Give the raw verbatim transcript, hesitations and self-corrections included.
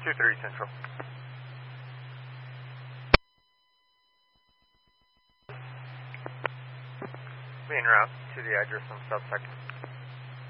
two thirty Central. En route to the address on South second.